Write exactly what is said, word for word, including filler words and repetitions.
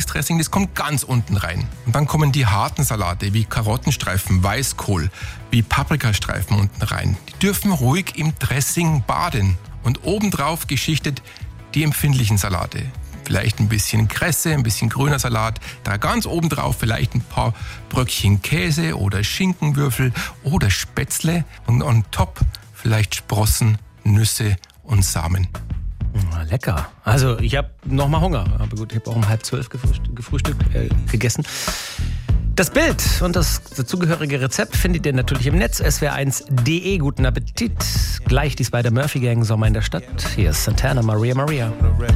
Lieblingsdressing, das kommt ganz unten rein. Und dann kommen die harten Salate wie Karottenstreifen, Weißkohl, wie Paprikastreifen unten rein. Die dürfen ruhig im Dressing baden. Und obendrauf geschichtet die empfindlichen Salate. Vielleicht ein bisschen Kresse, ein bisschen grüner Salat. Da ganz obendrauf vielleicht ein paar Bröckchen Käse oder Schinkenwürfel oder Spätzle. Und on top vielleicht Sprossen, Nüsse und Samen. Na, lecker. Also ich habe noch mal Hunger. Aber gut, ich habe auch um halb zwölf gefrühstückt, gefrühstückt äh, gegessen. Das Bild und das dazugehörige Rezept findet ihr natürlich im Netz S W R eins punkt de. Guten Appetit. Gleich die Spider-Murphy-Gang, Sommer in der Stadt. Hier ist Santana, Maria Maria.